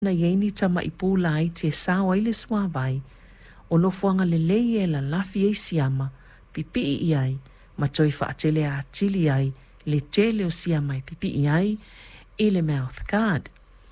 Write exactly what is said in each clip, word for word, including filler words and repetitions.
na yeini tama ipula ai te sawa ile swa vai. O no fuanga le lei e la lafi e siama, pipi i ai, ma toi whaatele a tili ai, le tele o siama i pipi i ai, i le mouth guard.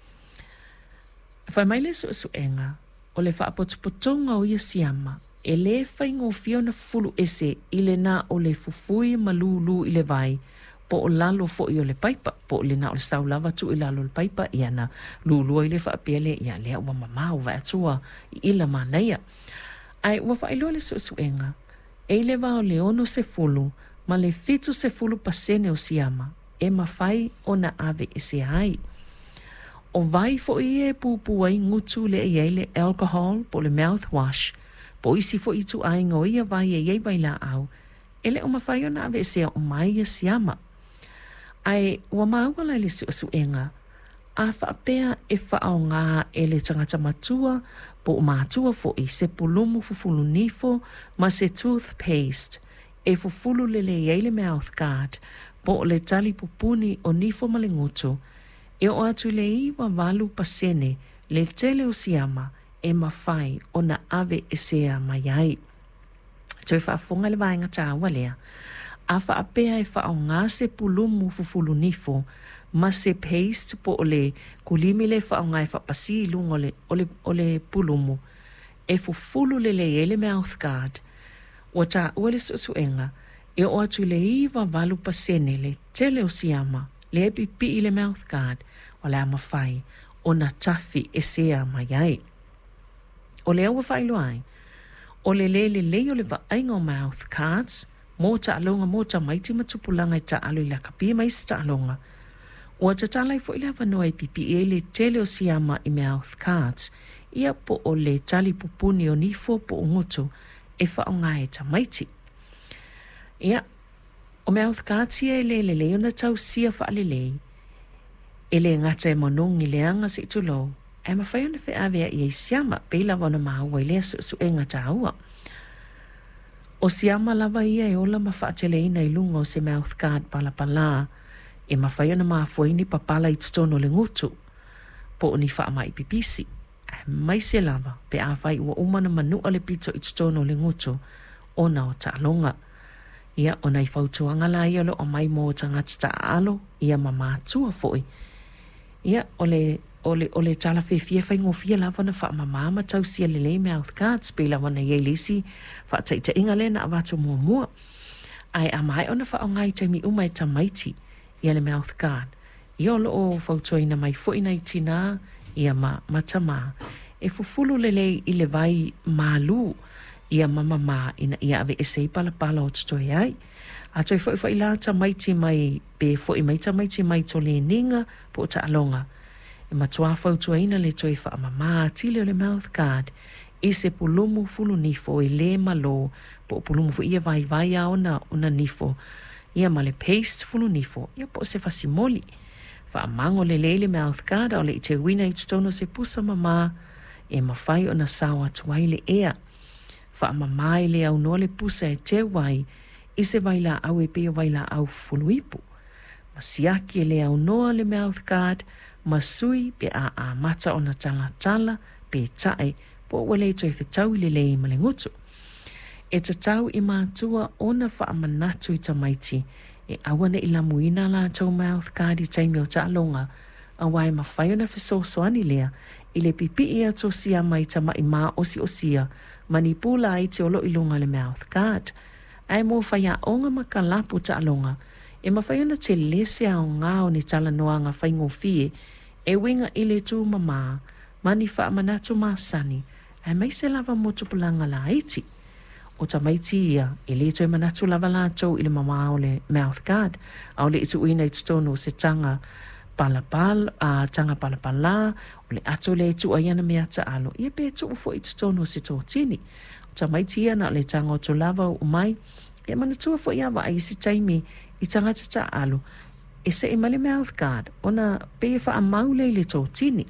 Whai mai le su su enga, o le whaapotupotonga o ia siama, e le whaingo fiona fulu ese i le na o le fufui malulu i le vai, po o lalo fo i o le paipa, po o le na o le saulava tu i lalo le paipa, i ana lulua i le whaapele, i a lea ua mamau vai atua i ila manaia. Ai ua whailua le su su enga, e le vao le ono se fulu, ma le fitu se fulu pasene o siama, e mawhai o na ave e se ai. O vai fo i e pupu ai ngutu le e le alcohol po le mouthwash, po isi fo i tu ai ngo ia vai e iei vai la au, e le o mawhai o na ave e se o mai e siama. Ai ua maua le su su enga, a whaapea e whaao ngā e le tangata matua, po o mātua fo i se pulumu fufulu nifo, ma se toothpaste, e fufulu le le iei mouth guard, po o le tali pupuni o nifo malengutu, e o atu le iwa walu pasene, le tele o siama, e mawhai o na ave e sea mai ai. Toi whaafonga le vaenga tāua lea, a whaapea e whaao ngā se pulumu fufulu nifo, ma se paste po o le kulimi le whaao ngā e whapasi lungo le, o, le, o le pulumu, e fufulu le le ele mouth guard, o tā ua le suenga, e o atu le iwa walu pasene le tele o siama, le e pipi i le mouth guard, o le ama whai, o na tafi e sea mai ai. O le aua whai luai, o le le le le o le vaenga o mouth guards, mō ta alonga mō ta maiti matupulanga i ta alu i la kapia mai si ta alonga. O ta talai fo i la wanoa i pipi e le tele o siama i mouth guards, ia po o le tali pupuni o nifo po o ngutu e whaonga e ta maiti. Ia, o mouth guards ia e le le le o na tau sia wha le lei, e le ngata e monongi le anga si tu lo, e mawhai ona whi awea i e siama peila wana maua i lea su su e ngata aua. O siama lava ia e ola ma whaatele ina i lunga o se mouth guard pala pala, e mawhai ona maa fuaini papala i tutono le ngutu, po o ni wha mai pipisi. E mai se lava, pe a whai ua umana manua le pito i tutono le ngutu, ona o ta alonga. Ia o nei whautuanga la ia lo o mai mō tangata ta alo, ia ma mātua foi. Ia o le o le o le tala fe fie fa ngo fie lava na fa mama ma tau sia le le mouth guards pe lava na ye lisi fa tai te inga le na avatu mo mo ai amai ona fa ngai te mi umai ta maiti ia le mouth guard ia lo o fautoina mai fo ina itina ia ma matama e fufulu le le i le vai malu ia mama ma ina ia ave ese pala pala o tstoi ai a toi fo fo ila ta maiti mai pe fo i mai ta maiti mai to le ninga po ta alonga e matua fautuaina le toi wha mama tile o le mouth guard i se pulumu fulu nifo i le malo po pulumu fu ia vai vai a ona ona nifo ia ma le paste fulu nifo ia po se fasimoli wha mango le le le mouth guard o le i te wina i tutono se pusa mama e mawhai ona sawa tuai le ea wha mama i le au no le pusa e te wai i se vai la au e peo vai la au fulu ipu ma siaki e le au noa le mouth guard masui pe a a mata ona tala tala pe tae po wale toi whetau i le lei malengutu. E ta tau i mātua ona wha amanatu i ta maiti e awana i la muina la tau mouth guard i taimi o ta alonga a wai ma whai ona whesosoani lea i le pipi i ato sia mai ta mai maa osi osia mani pula i te olo i lunga le mouth guard. Ai mo whai a onga ma ka lapu ta alonga e ma whai ona te lese a o ngā o ni tala noanga whai ngofie e winga i le tū mama, mani wha manatu māsani, e mai se lava motupulanga la iti. O ta maiti ia, e le tū manatu lava la tau i le mama o le mouth guard, au le itu uina i tutono se tanga palapal, a tanga palapala, o le ato le itu aiana me ata alo, ia pe tu ufo i tutono se tō tini. O ta maiti ia na le tanga o tu lava o mai, e manatu ufo ia wa ai si taimi i tanga tata alo, e se ima le mouth guard, ona pe wha a maule le tō tini.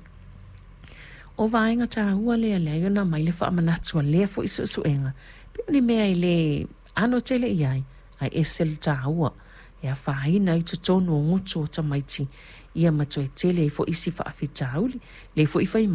O vaenga tā hua lea lea, yona mai le wha a manatua lea fo isu suenga. Pe ni mea i le ano tele iai, ai esel tā hua. Ia whaina i tutono o ngutu o ta maiti, ia mato e tele i fo isi wha a whitauli, le fo i whai